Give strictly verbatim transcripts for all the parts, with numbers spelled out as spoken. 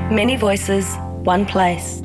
Many voices, one place.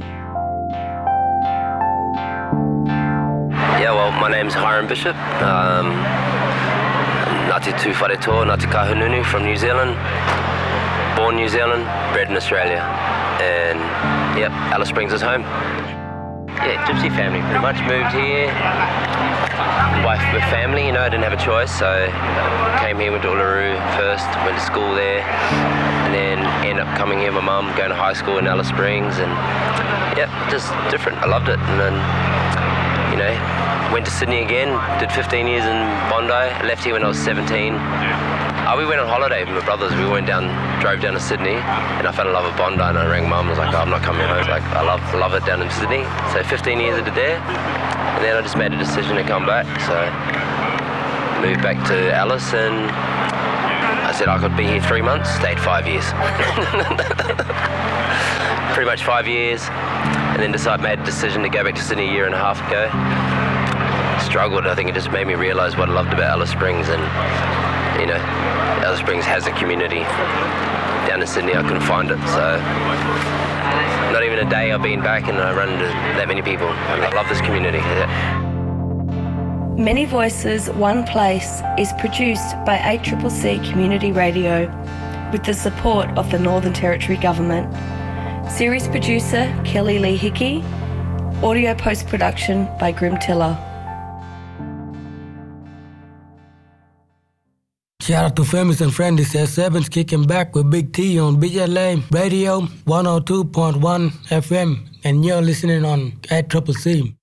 Yeah, well, my name's Hiram Bishop. Um, Ngāti Tū Wharetoa, Ngāti Kahungunu from New Zealand. Born New Zealand, bred in Australia. And, yep, Alice Springs is home. Yeah, gypsy family, pretty much. Moved here. Wife with family, you know, I didn't have a choice, so came here, went to Uluru first, went to school there, and then ended up coming here with my mum, going to high school in Alice Springs, and yeah, just different. I loved it. And then, you know, went to Sydney again, did fifteen years in Bondi, left here when I was seventeen. Uh, we went on holiday with my brothers. We went down, drove down to Sydney, and I fell in love with Bondi, and I rang mum, I was like, oh, I'm not coming home. Like, I love, love it down in Sydney. So fifteen years I did there. And then I just made a decision to come back, so moved back to Alice, and I said I could be here three months, stayed five years. Pretty much five years, and then decided, made a decision to go back to Sydney a year and a half ago. Struggled, I think it just made me realise what I loved about Alice Springs, and you know, Alice Springs has a community. Down in Sydney I couldn't find it, so not even a day I've been back and I run into that many people. I love this community. Yeah. Many Voices, One Place is produced by A C C C Community Radio with the support of the Northern Territory Government. Series producer Kelly Lee Hickey. Audio post-production by Grim Tiller. Shout out to families and friends. This is Sevens kicking back with Big T on B L A Radio one oh two point one F M, and you're listening on A C C C.